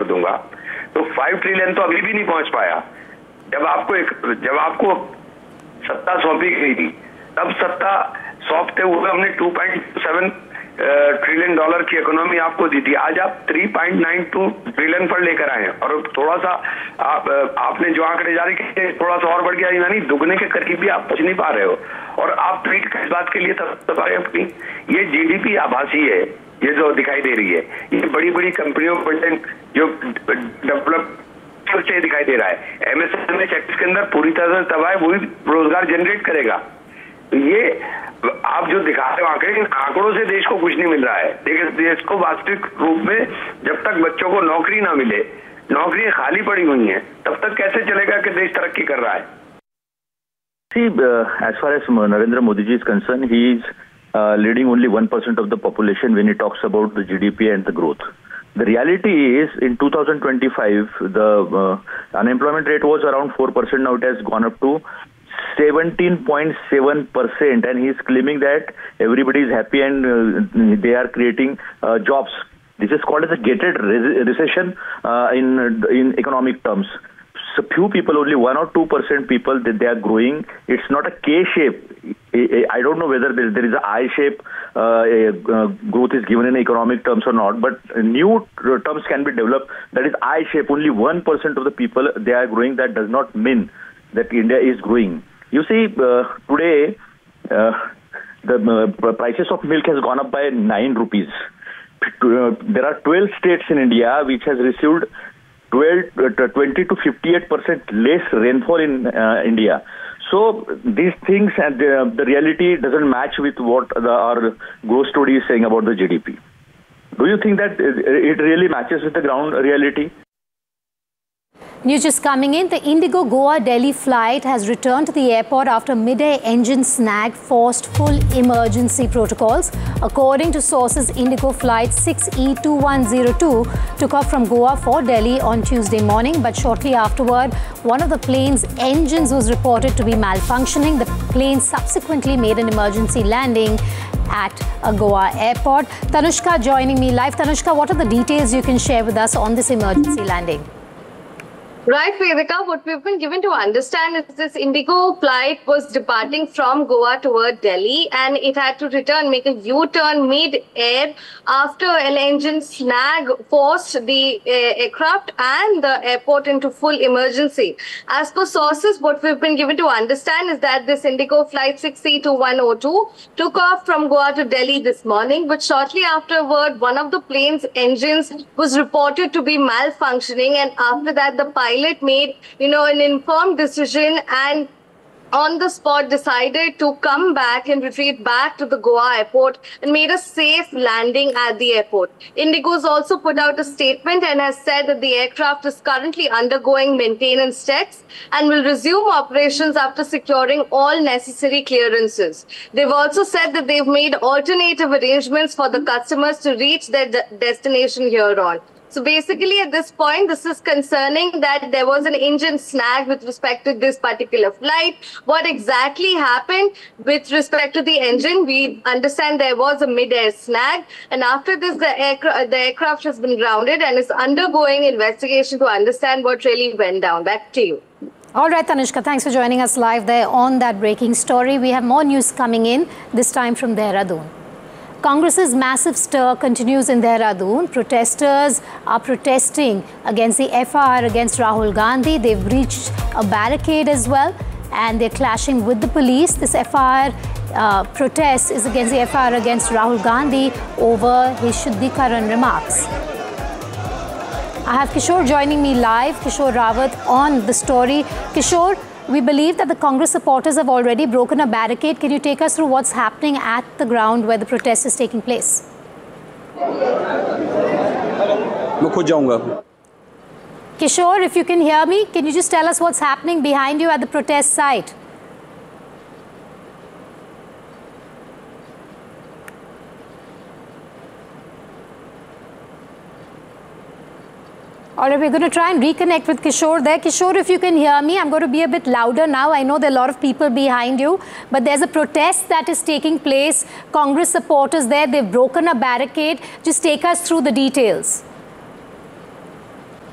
दूंगा, तो 5 ट्रिलियन तो अभी भी नहीं पहुंच पाया। जब आपको सत्ता सौंपी गई थी, तब सत्ता सौंपते हुए हमने 2.7 ट्रिलियन डॉलर की इकोनॉमी आपको दी थी। आज आप 3.92 ट्रिलियन पर लेकर आए हैं, और थोड़ा सा आपने जो आंकड़े जारी किए थोड़ा सा और बढ़ गया, यानी दुगने के करीब भी आप पहुंच नहीं पा रहे हो। और आप ट्वीट किस बात के लिए अपनी ये जीडीपी आभासी है, ये जो दिखाई दे रही है, ये बड़ी बड़ी कंपनियों जो डेवलप से दिखाई दे रहा है। एमएसएमई सेक्टर के अंदर पूरी तरह से तबाह है, वो भी रोजगार जनरेट करेगा। तो ये आप जो दिखाते हो आंकड़े, इन आंकड़ों से देश को कुछ नहीं मिल रहा है। देखिए, देश को वास्तविक रूप में जब तक बच्चों को नौकरी ना मिले, नौकरियां खाली पड़ी हुई हैं, तब तक कैसे चलेगा कि देश तरक्की कर रहा है? See, as far as Narendra Modi ji is concerned, he is leading only 1% of the population when he talks about the GDP and the growth. The reality is, in 2025, the unemployment rate was around 4%. Now it has gone up to 17.7%, and he is claiming that everybody is happy and they are creating jobs. This is called as a gated recession in economic terms. So few people, only 1 or 2% people, that they are growing. It's not a K shape. I don't know whether there is a I shape growth is given in economic terms or not, but new terms can be developed. That is I shape. Only 1% of the people they are growing. That does not mean that India is growing. You see, today the prices of milk has gone up by 9 rupees. There are 12 states in India which has received 20 to 58% less rainfall in India. So these things and the reality doesn't match with what our growth story is saying about the GDP. Do you think that it really matches with the ground reality? News just coming in. The Indigo Goa-Delhi flight has returned to the airport after mid-air engine snag forced full emergency protocols. According to sources, Indigo flight 6E2102 took off from Goa for Delhi on Tuesday morning, but shortly afterward, one of the plane's engines was reported to be malfunctioning. The plane subsequently made an emergency landing at a Goa airport. Tanushka joining me live. Tanushka, what are the details you can share with us on this emergency landing? Right, Vedika, what we've been given to understand is this Indigo flight was departing from Goa toward Delhi, and it had to make a U-turn mid-air after an engine snag forced the aircraft and the airport into full emergency. As per sources, what we've been given to understand is that this Indigo flight 6E2102 took off from Goa to Delhi this morning, but shortly afterward, one of the plane's engines was reported to be malfunctioning, and after that, the pilot made, an informed decision and on the spot decided to come back and retreat back to the Goa airport and made a safe landing at the airport. Indigo's also put out a statement and has said that the aircraft is currently undergoing maintenance checks and will resume operations after securing all necessary clearances. They've also said that they've made alternative arrangements for the customers to reach their destination here on. So basically at this point, this is concerning that there was an engine snag with respect to this particular flight. What exactly happened with respect to the engine? We understand there was a mid-air snag, and after this the aircraft has been grounded and is undergoing investigation to understand what really went down. Back to you. All right, Tanushka, thanks for joining us live there on that breaking story. We have more news coming in, this time from Dehradun. Congress's massive stir continues in Dehradun. Protesters are protesting against the FIR against Rahul Gandhi. They've reached a barricade as well, and they're clashing with the police. This FIR protest is against the FIR against Rahul Gandhi over his Shuddhikaran remarks. I have Kishore joining me live, Kishore Rawat, on the story. Kishore, we believe that the Congress supporters have already broken a barricade. Can you take us through what's happening at the ground where the protest is taking place? Kishore, if you can hear me, can you just tell us what's happening behind you at the protest site? All right, we're going to try and reconnect with Kishore there. Kishore, if you can hear me, I'm going to be a bit louder now. I know there are a lot of people behind you, but there's a protest that is taking place. Congress supporters there, they've broken a barricade. Just take us through the details.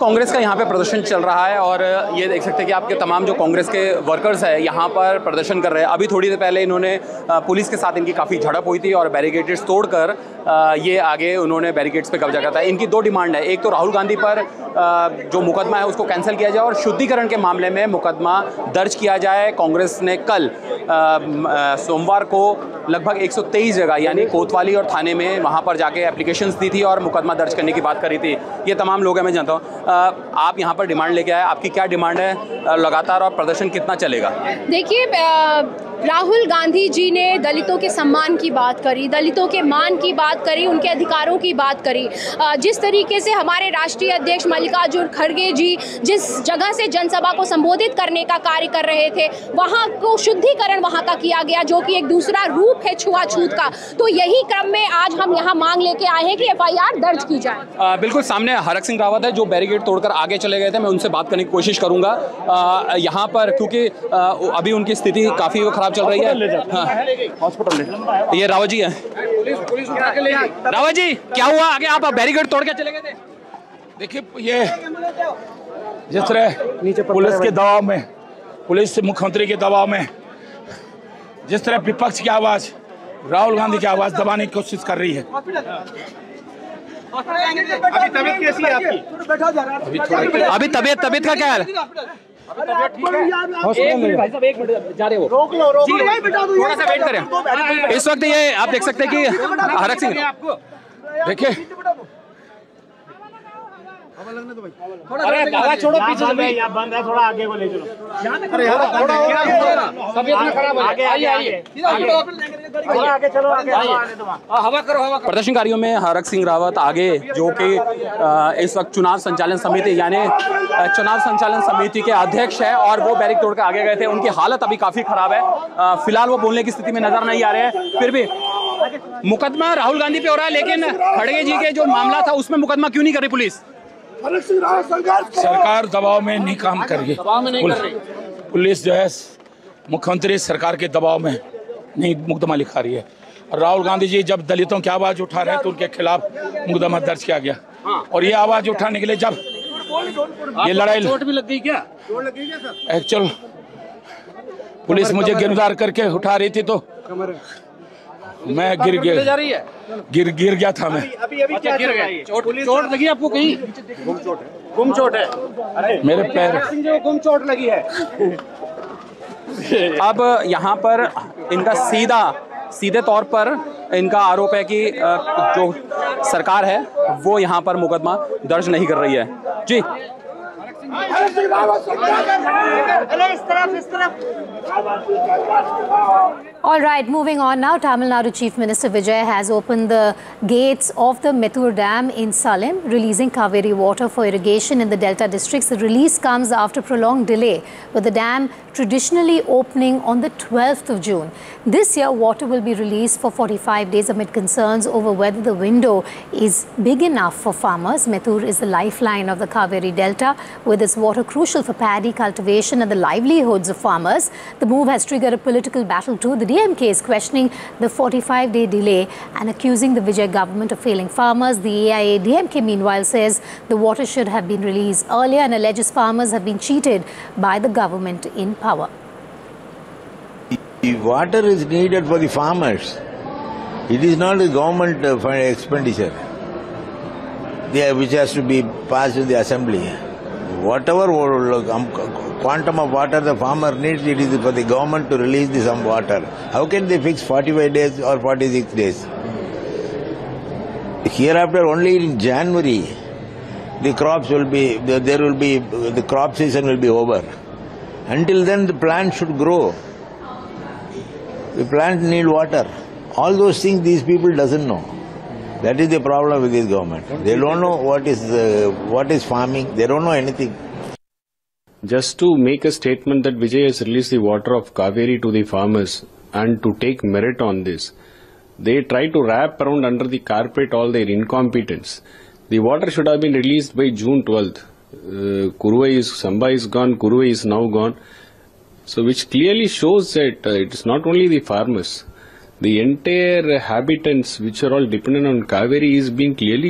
Congress का यहाँ पे प्रदर्शन चल रहा है और ये देख सकते हैं कि आपके तमाम जो कांग्रेस के वर्कर्स हैं यहाँ पर प्रदर्शन कर रहे हैं। अभी थोड़ी देर पहले इन्होंने पुलिस के साथ इनकी काफ़ी झड़प हुई थी और बैरिकेड्स तोड़कर ये आगे उन्होंने बैरिकेड्स पे कब्जा करता है। इनकी दो डिमांड है, एक तो राहुल गांधी पर जो मुकदमा है उसको कैंसिल किया जाए और शुद्धिकरण के मामले में मुकदमा दर्ज किया जाए। कांग्रेस ने कल सोमवार को लगभग 123 जगह यानी कोतवाली और थाने में वहाँ पर जाके एप्लीकेशंस दी थी और मुकदमा दर्ज करने की बात करी थी। ये तमाम लोग हैं, मैं जानता हूँ। आप यहाँ पर डिमांड लेके आए, आपकी क्या डिमांड है लगातार और प्रदर्शन कितना चलेगा? देखिए, राहुल गांधी जी ने दलितों के सम्मान की बात करी, दलितों के मान की बात करी, उनके अधिकारों की बात करी। जिस तरीके से हमारे राष्ट्रीय अध्यक्ष मल्लिकार्जुन खड़गे जी जिस जगह से जनसभा को संबोधित करने का कार्य कर रहे थे, वहां को शुद्धिकरण वहां का किया गया, जो कि एक दूसरा रूप है छुआछूत का। तो यही क्रम में आज हम यहाँ मांग लेके आए हैं कि FIR दर्ज की जाए। बिल्कुल, सामने हरक सिंह रावत है जो बैरिकेड तोड़कर आगे चले गए थे। मैं उनसे बात करने की कोशिश करूंगा यहाँ पर, क्योंकि अभी उनकी स्थिति काफी खराब चल रही है। हॉस्पिटल ये रावत जी है। रावत जी, क्या हुआ आगे? आप बैरिकेड तोड़ के चले गए थे। देखिए, ये जिस तरह पुलिस के दबाव में, पुलिस मुख्यमंत्री के दबाव में जिस तरह विपक्ष की आवाज, राहुल गांधी की आवाज दबाने की कोशिश कर रही है। अभी तबीयत कैसी है आपकी? अभी तबीयत का क्या है? भाई साहब एक मिनट जा रहे हो, रोक लो थोड़ा सा वेट करें। इस वक्त ये आप देख सकते हैं कि हरक सिंह, देखिए थोड़ा छोड़ो, पीछे से भाई बंद है, थोड़ा आगे को ले चलो। अरे यार थोड़ा तबीयत ना खराब है, आइए थोड़ा आगे चलो, आगे हवा करो, हवा करो। प्रदर्शनकारियों में हरक सिंह रावत आगे, जो कि इस वक्त चुनाव संचालन समिति यानी चुनाव संचालन समिति के अध्यक्ष है और वो बैरिक तोड़ के आगे गए थे। उनकी हालत अभी काफी खराब है, फिलहाल वो बोलने की स्थिति में नजर नहीं आ रहे हैं। फिर भी मुकदमा राहुल गांधी पे हो रहा है, लेकिन खड़गे जी के जो मामला था उसमें मुकदमा क्यों नहीं कर रही पुलिस? सरकार दबाव में नहीं काम कर रही, पुलिस जो है मुख्यमंत्री सरकार के दबाव में नहीं मुकदमा लिखा रही है। और राहुल गांधी जी जब दलितों की आवाज उठा रहे हैं तो उनके खिलाफ मुकदमा दर्ज किया गया। और ये आवाज उठाने के लिए जब ये लड़ाई, चोट भी लग गई क्या? एक्चुअल पुलिस मुझे गिरफ्तार करके उठा रही थी तो मैं गिर गया था। मैं अभी क्या गिर गया? चोट लगी आपको कहीं? गुम चोट है मेरे पैर, गुम चोट लगी है। अब यहाँ पर इनका सीधे तौर पर इनका आरोप है कि जो सरकार है वो यहाँ पर मुकदमा दर्ज नहीं कर रही है। जी All right, moving on now. Tamil Nadu Chief Minister Vijay has opened the gates of the Mettur Dam in Salem, releasing Kaveri water for irrigation in the Delta districts. The release comes after prolonged delay, with the dam traditionally opening on the 12th of June. This year, water will be released for 45 days amid concerns over whether the window is big enough for farmers. Mettur is the lifeline of the Kaveri Delta, with its water crucial for paddy cultivation and the livelihoods of farmers. The move has triggered a political battle too. The DMK is questioning the 45-day delay and accusing the Vijay government of failing farmers. The AIA-DMK meanwhile says the water should have been released earlier and alleges farmers have been cheated by the government in power. The water is needed for the farmers. It is not the government expenditure which has to be passed in the assembly. Whatever quantum of water the farmer needs, it is for the government to release some water. How can they fix 45 days or 46 days? Hereafter, only in January, the crops will be, the crop season will be over. Until then, the plant should grow. The plant need water. All those things these people doesn't know. That is the problem with this government. They don't know what is farming. They don't know anything. Just to make a statement that Vijay has released the water of Kaveri to the farmers and to take merit on this, they try to wrap around under the carpet all their incompetence. The water should have been released by June 12th. Samba is gone, Kuruvai is now gone. So which clearly shows that it is not only the farmers. The entire habitants which are all dependent on Kaveri is being clearly